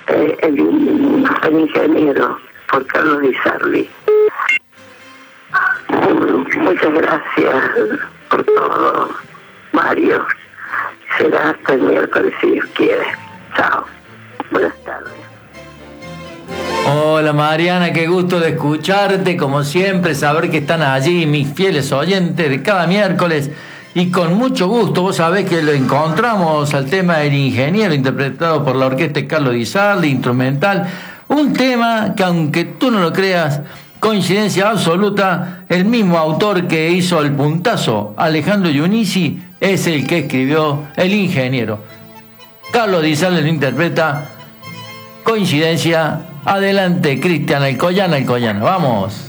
el ingeniero, por Carlos Di Sarli. Muchas gracias por todo, Mario. Será hasta el miércoles si Dios quiere. Chao. Buenas tardes. Hola Mariana, qué gusto de escucharte, como siempre, saber que están allí mis fieles oyentes de cada miércoles, y con mucho gusto, vos sabés que lo encontramos al tema del ingeniero, interpretado por la orquesta de Carlos Di Sarli, instrumental, un tema que, aunque tú no lo creas, coincidencia absoluta, el mismo autor que hizo el puntazo, Alejandro Giunisi, es el que escribió El ingeniero. Carlos Di Sarli lo interpreta, coincidencia. Adelante, Cristian Alcoyana, vamos.